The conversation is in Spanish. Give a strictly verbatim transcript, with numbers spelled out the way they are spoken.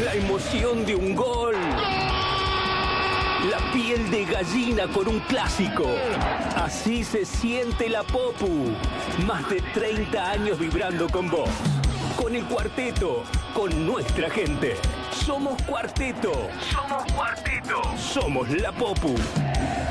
La emoción de un gol. La piel de gallina con un clásico. Así se siente la Popu. Más de treinta años vibrando con vos. Con el cuarteto. Con nuestra gente. Somos Cuarteto. Somos Cuarteto. Somos la Popu.